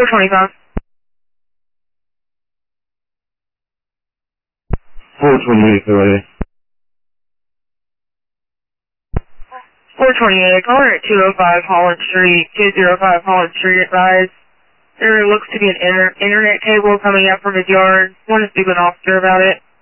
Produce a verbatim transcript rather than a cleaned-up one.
four twenty-five. four twenty-eight, go ahead. four twenty-eight, caller at two oh five Holland Street, two oh five Holland Street, advised. There looks to be an inter internet cable coming out from his yard. Want to speak with an officer about it.